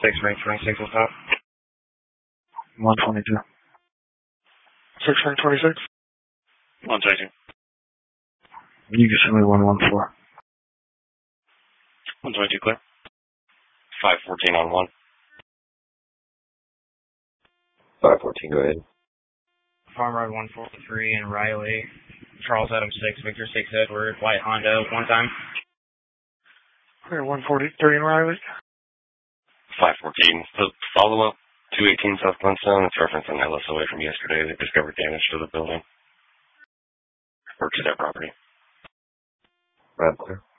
range 26 will stop. 122. 6 range 26? 122. You can send me 114. 122 clear. 514 on 1. 514, go ahead. Farm Road 143 and Riley. Charles Adams 6, Victor 6 Edward, White Honda, one time. Clear 143 and Riley. 514. The follow-up, 218 South Glenstone. It's reference an LSOA from yesterday that discovered damage to the building. Or to their property. Right, clear.